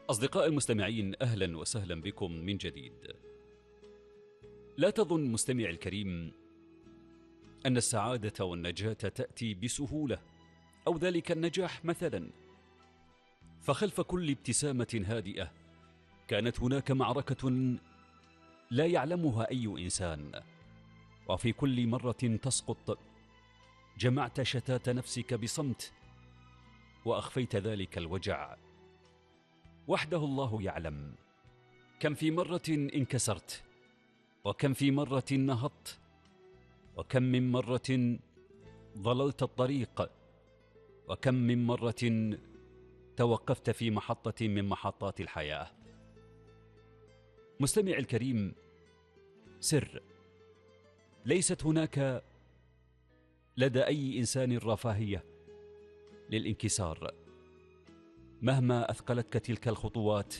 أصدقاء المستمعين، أهلا وسهلا بكم من جديد. لا تظن مستمع الكريم أن السعادة والنجاة تأتي بسهولة أو ذلك النجاح مثلا، فخلف كل ابتسامة هادئة كانت هناك معركة لا يعلمها أي إنسان، وفي كل مرة تسقط جمعت شتات نفسك بصمت وأخفيت ذلك الوجع. وحده الله يعلم كم في مرة انكسرت، وكم في مرة نهضت، وكم من مرة ضللت الطريق، وكم من مرة توقفت في محطة من محطات الحياة. مستمع الكريم، سر: ليست هناك لدى أي إنسان رفاهية للانكسار. مهما أثقلتك تلك الخطوات،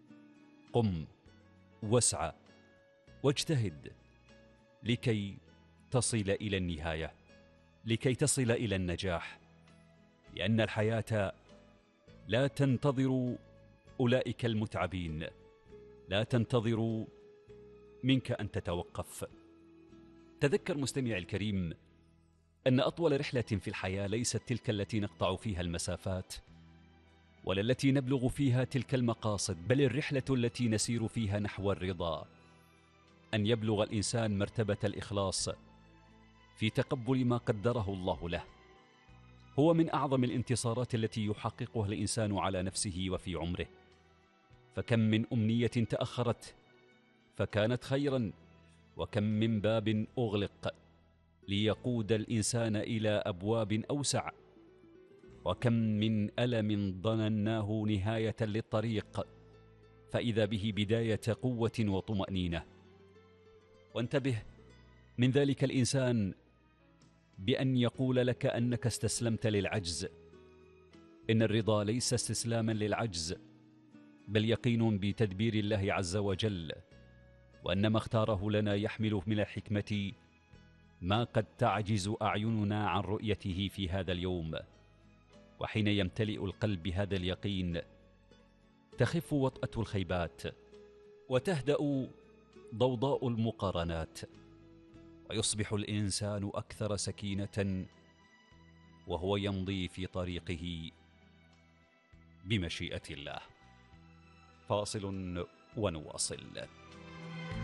قم واسعى واجتهد لكي تصل إلى النهاية، لكي تصل إلى النجاح، لأن الحياة لا تنتظر أولئك المتعبين، لا تنتظر منك أن تتوقف. تذكر مستمع الكريم أن أطول رحلة في الحياة ليست تلك التي نقطع فيها المسافات، ولا التي نبلغ فيها تلك المقاصد، بل الرحلة التي نسير فيها نحو الرضا، أن يبلغ الإنسان مرتبة الإخلاص في تقبل ما قدره الله له. هو من أعظم الانتصارات التي يحققها الإنسان على نفسه وفي عمره. فكم من أمنية تأخرت فكانت خيرا، وكم من باب أغلق ليقود الإنسان إلى أبواب أوسع، وكم من ألم ظنناه نهاية للطريق فإذا به بداية قوة وطمأنينة. وانتبه من ذلك الإنسان بأن يقول لك أنك استسلمت للعجز. إن الرضا ليس استسلاما للعجز، بل يقين بتدبير الله عز وجل، وأن ما اختاره لنا يحمل من الحكمة ما قد تعجز أعيننا عن رؤيته في هذا اليوم. وحين يمتلئ القلب بهذا اليقين تخف وطأة الخيبات، وتهدأ ضوضاء المقارنات، ويصبح الإنسان أكثر سكينة وهو يمضي في طريقه بمشيئة الله. فاصل ونواصل.